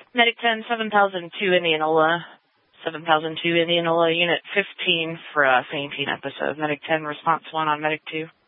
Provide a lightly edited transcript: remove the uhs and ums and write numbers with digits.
Medic 10, 7002 Indianola. 7002 Indianola, Unit 15 for a fainting episode. Medic 10, response 1 on Medic 2.